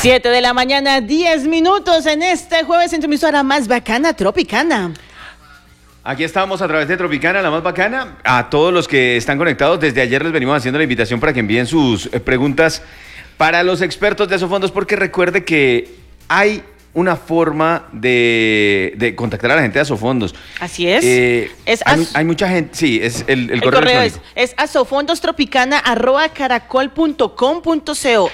7 de la mañana, 10 minutos en este jueves en tu emisora más bacana, Tropicana. Aquí estamos a través de Tropicana, la más bacana. A todos los que están conectados, desde ayer les venimos haciendo la invitación para que envíen sus preguntas para los expertos de Asofondos, porque recuerde que hay una forma de contactar a la gente de Asofondos. Así es. Hay mucha gente, sí, es el correo electrónico. Es asofondostropicana@caracol.com.co,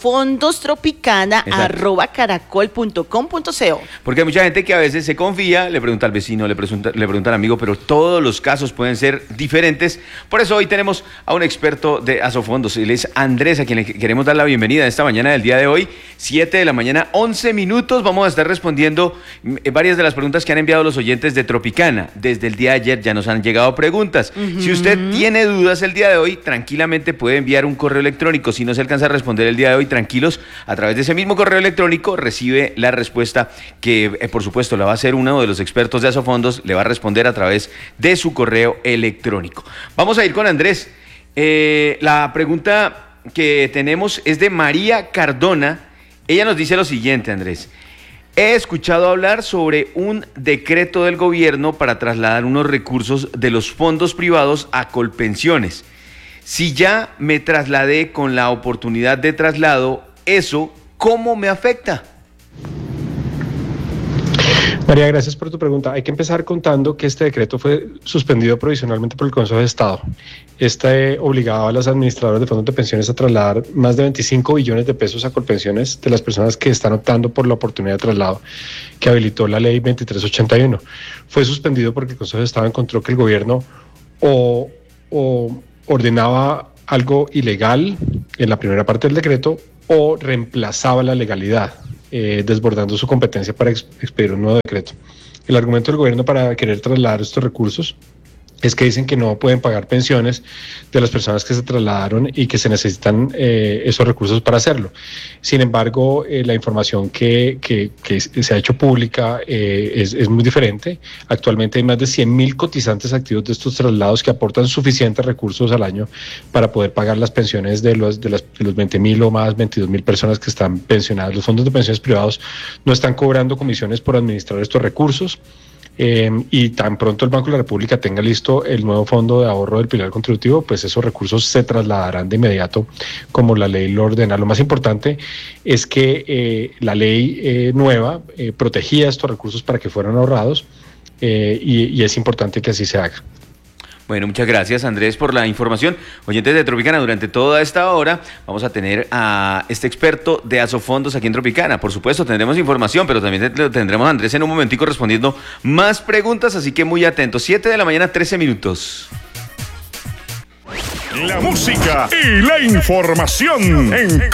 asofondostropicana@caracol.com.co. Porque hay mucha gente que a veces se confía, le pregunta al vecino, le pregunta al amigo, pero todos los casos pueden ser diferentes. Por eso hoy tenemos a un experto de Asofondos. Él es Andrés, a quien le queremos dar la bienvenida esta mañana del día de hoy. 7 de la mañana, 11 minutos. Vamos a estar respondiendo varias de las preguntas que han enviado los oyentes de Tropicana. Desde el día de ayer ya nos han llegado preguntas. Si usted tiene dudas el día de hoy, tranquilamente puede enviar un correo electrónico. Si no se alcanza a responder el día de hoy, tranquilos, a través de ese mismo correo electrónico recibe la respuesta que, por supuesto, la va a hacer uno de los expertos de Asofondos, le va a responder a través de su correo electrónico. Vamos a ir con Andrés. La pregunta que tenemos es de María Cardona. Ella nos dice lo siguiente, Andrés. He escuchado hablar sobre un decreto del gobierno para trasladar unos recursos de los fondos privados a Colpensiones. Si ya me trasladé con la oportunidad de traslado, ¿eso cómo me afecta? María, gracias por tu pregunta. Hay que empezar contando que este decreto fue suspendido provisionalmente por el Consejo de Estado. Este obligaba a las administradoras de fondos de pensiones a trasladar más de 25 billones de pesos a Colpensiones de las personas que están optando por la oportunidad de traslado que habilitó la ley 2381. Fue suspendido porque el Consejo de Estado encontró que el gobierno o ordenaba algo ilegal en la primera parte del decreto o reemplazaba la legalidad, desbordando su competencia para expedir un nuevo decreto. El argumento del gobierno para querer trasladar estos recursos es que dicen que no pueden pagar pensiones de las personas que se trasladaron y que se necesitan esos recursos para hacerlo. Sin embargo, la información que se ha hecho pública es muy diferente. Actualmente hay más de 100.000 cotizantes activos de estos traslados que aportan suficientes recursos al año para poder pagar las pensiones de los 20.000 o más 22.000 personas que están pensionadas. Los fondos de pensiones privados no están cobrando comisiones por administrar estos recursos. Y tan pronto el Banco de la República tenga listo el nuevo fondo de ahorro del pilar contributivo, pues esos recursos se trasladarán de inmediato como la ley lo ordena. Lo más importante es que la ley nueva protegía estos recursos para que fueran ahorrados y es importante que así se haga. Bueno, muchas gracias, Andrés, por la información. Oyentes de Tropicana, durante toda esta hora vamos a tener a este experto de Asofondos aquí en Tropicana. Por supuesto, tendremos información, pero también tendremos a Andrés en un momentico respondiendo más preguntas, así que muy atentos. 7 de la mañana, 13 minutos. La música y la información en